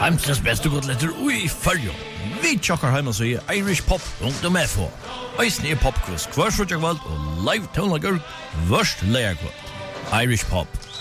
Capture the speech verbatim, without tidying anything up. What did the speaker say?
Heimsens beste godletter ui fyrjo. Vi tjokkar heima så i Irish Pop rundt om F H. Eisne er popquiz hver sjutja kvalt og live tonlager vørst leia kvalt. Irish Pop.